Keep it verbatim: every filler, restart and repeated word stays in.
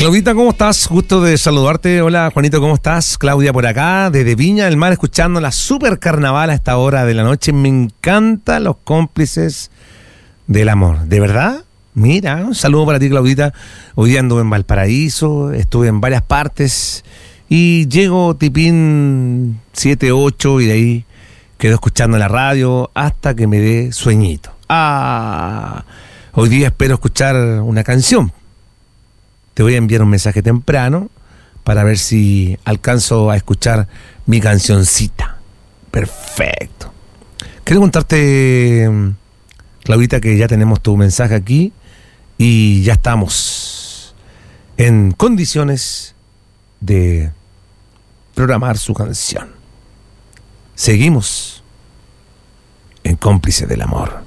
Claudita, ¿cómo estás? Gusto de saludarte. Hola, Juanito, ¿cómo estás? Claudia por acá, desde Viña del Mar, escuchando la super carnaval a esta hora de la noche. Me encantan los cómplices del amor. ¿De verdad? Mira, un saludo para ti, Claudita. Hoy día anduve en Valparaíso, estuve en varias partes y llego tipín siete, ocho y de ahí quedo escuchando la radio hasta que me dé sueñito. Ah, hoy día espero escuchar una canción. Te voy a enviar un mensaje temprano para ver si alcanzo a escuchar mi cancioncita. Perfecto. Quiero contarte, Claudita, que ya tenemos tu mensaje aquí y ya estamos en condiciones de programar su canción. Seguimos en Cómplices del Amor.